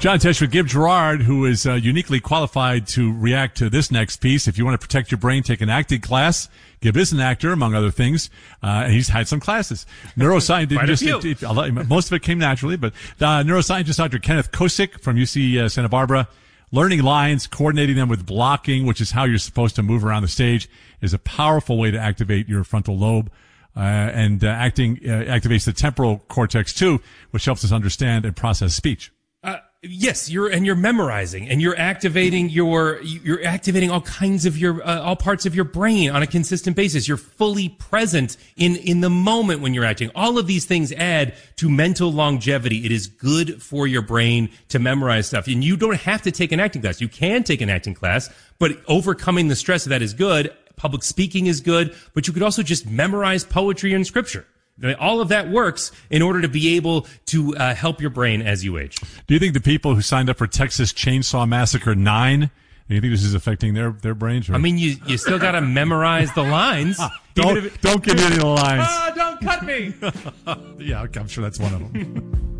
John Tesh with Gib Gerard, who is uniquely qualified to react to this next piece. If you want to protect your brain, take an acting class. Gib is an actor, among other things, and he's had some classes. Neuroscience didn't just, most of it came naturally, but neuroscientist Dr. Kenneth Kosick from UC Santa Barbara, learning lines, coordinating them with blocking, which is how you're supposed to move around the stage, is a powerful way to activate your frontal lobe. And acting activates the temporal cortex too, which helps us understand and process speech. Yes, you're memorizing and you're activating all kinds of all parts of your brain on a consistent basis. You're fully present in the moment when you're acting. All of these things add to mental longevity. It is good for your brain to memorize stuff. And you don't have to take an acting class. You can take an acting class, but overcoming the stress of that is good. Public speaking is good, but you could also just memorize poetry and scripture. All of that works in order to be able to help your brain as you age. Do you think the people who signed up for Texas Chainsaw Massacre 9, do you think this is affecting their brains? Or? I mean, you still got to memorize the lines. Don't give me any of the lines. Don't cut me. Yeah, I'm sure that's one of them.